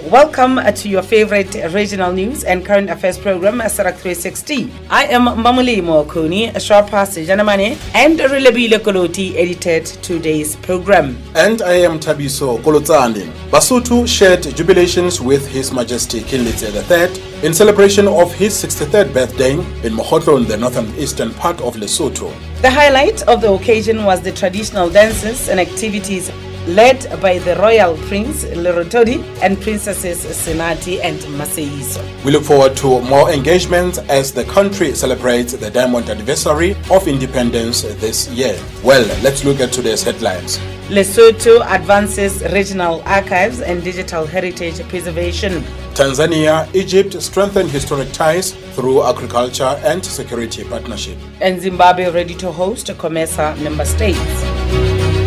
Welcome to your favorite regional news and current affairs program, Sarak 360. I am Mamuli Mwakuni, Sharpas Janamane, and Rilabile Koloti edited today's program. And I am Tabiso Kolotsandin. Basotho shared jubilations with His Majesty King Letsie III in celebration of his 63rd birthday in Mohotlong, the northeastern part of Lesotho. The highlight of the occasion was the traditional dances and activities led by the Royal Prince Lerotodi and Princesses Senati and Maseiso. We look forward to more engagement as the country celebrates the diamond anniversary of independence this year. Well, let's look at today's headlines. Lesotho advances regional archives and digital heritage preservation. Tanzania, Egypt strengthen historic ties through agriculture and security partnership. And Zimbabwe ready to host COMESA member states.